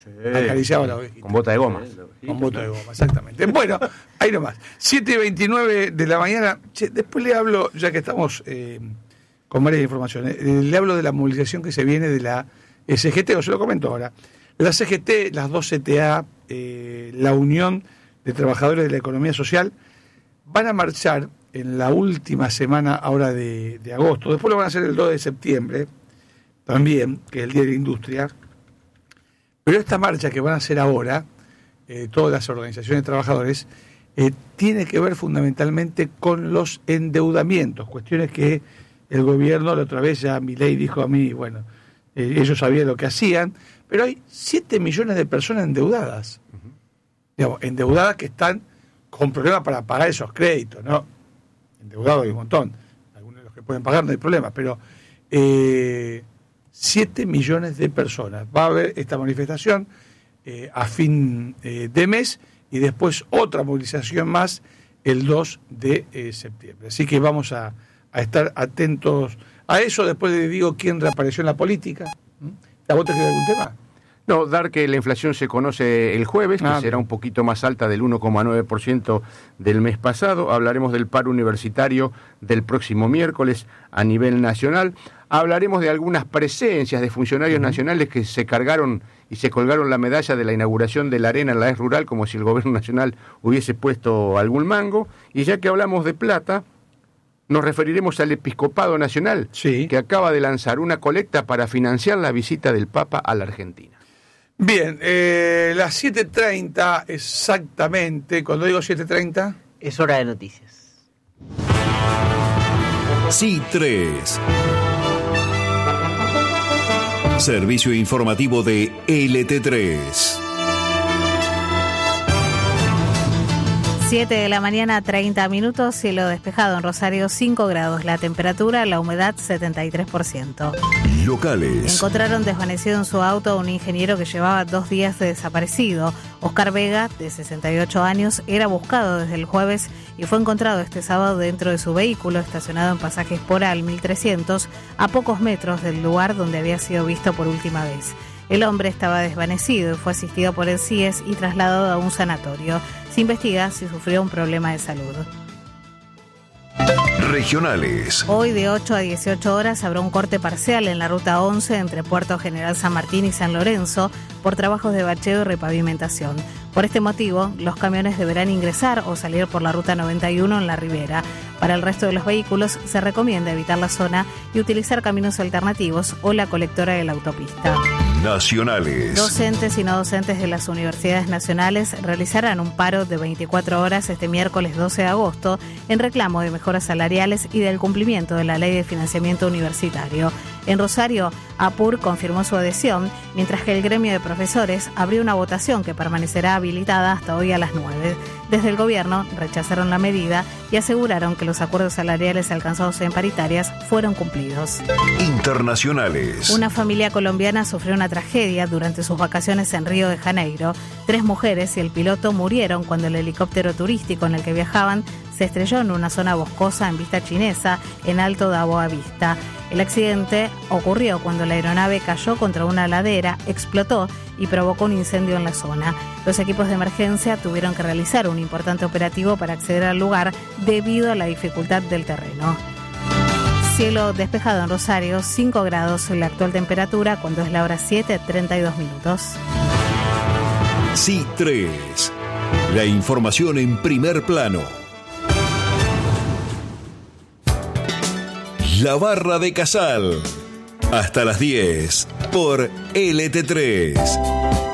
Acariciaba la ovejita. Con bota de goma. Con bota de goma, exactamente. Bueno, ahí nomás. 7:29 de la mañana. Después le hablo, ya que estamos con varias informaciones, le hablo de la movilización que se viene de la CGT, o se lo comento ahora. La CGT, las dos CTA, la Unión de Trabajadores de la Economía Social, van a marchar en la última semana ahora de agosto. Después lo van a hacer el 2 de septiembre, también, que es el Día de la Industria. Pero esta marcha que van a hacer ahora, todas las organizaciones de trabajadores, tiene que ver fundamentalmente con los endeudamientos, cuestiones que el gobierno, la otra vez ya Milei dijo a mí, bueno, ellos sabían lo que hacían, pero hay 7 millones de personas endeudadas, digamos, endeudadas que están con problemas para pagar esos créditos, ¿no? Endeudados hay un montón, algunos de los que pueden pagar no hay problema, pero 7 millones de personas. Va a haber esta manifestación a fin de mes y después otra movilización más el 2 de septiembre. Así que vamos a estar atentos a eso. Después le digo quién reapareció en la política. ¿A vos te queda algún tema? No, dar que la inflación se conoce el jueves, que será un poquito más alta del 1,9% del mes pasado. Hablaremos del paro universitario del próximo miércoles a nivel nacional. Hablaremos de algunas presencias de funcionarios nacionales que se cargaron y se colgaron la medalla de la inauguración de la arena en la ES Rural, como si el gobierno nacional hubiese puesto algún mango. Y ya que hablamos de plata, nos referiremos al Episcopado Nacional, que acaba de lanzar una colecta para financiar la visita del Papa a la Argentina. Bien, las 7:30 exactamente. Cuando digo 7:30... es hora de noticias. Sí, 3. Servicio informativo de LT3. 7 de la mañana, 30 minutos, cielo despejado en Rosario, 5 grados la temperatura, la humedad 73%. Locales. Encontraron desvanecido en su auto a un ingeniero que llevaba 2 días de desaparecido. Oscar Vega, de 68 años, era buscado desde el jueves y fue encontrado este sábado dentro de su vehículo, estacionado en Pasaje Esporal 1300, a pocos metros del lugar donde había sido visto por última vez. El hombre estaba desvanecido y fue asistido por el CIES y trasladado a un sanatorio. Se investiga si sufrió un problema de salud. Regionales. Hoy de 8 a 18 horas habrá un corte parcial en la ruta 11 entre Puerto General San Martín y San Lorenzo por trabajos de bacheo y repavimentación. Por este motivo, los camiones deberán ingresar o salir por la ruta 91 en la Ribera. Para el resto de los vehículos se recomienda evitar la zona y utilizar caminos alternativos o la colectora de la autopista. Nacionales. Docentes y no docentes de las universidades nacionales realizarán un paro de 24 horas este miércoles 12 de agosto en reclamo de mejoras salariales y del cumplimiento de la Ley de Financiamiento Universitario. En Rosario, APUR confirmó su adhesión, mientras que el gremio de profesores abrió una votación que permanecerá habilitada hasta hoy a las 9. Desde el gobierno rechazaron la medida y aseguraron que los acuerdos salariales alcanzados en paritarias fueron cumplidos. Internacionales. Una familia colombiana sufrió una tragedia durante sus vacaciones en Río de Janeiro. 3 mujeres y el piloto murieron cuando el helicóptero turístico en el que viajaban se estrelló en una zona boscosa en Vista Chinesa, en Alto da Boa Vista. El accidente ocurrió cuando la aeronave cayó contra una ladera, explotó y provocó un incendio en la zona. Los equipos de emergencia tuvieron que realizar un importante operativo para acceder al lugar debido a la dificultad del terreno. Cielo despejado en Rosario, 5 grados la actual temperatura cuando es la hora 7:32 minutos. Sí, 3. La información en primer plano. La Barra de Casal. Hasta las 10 por LT3.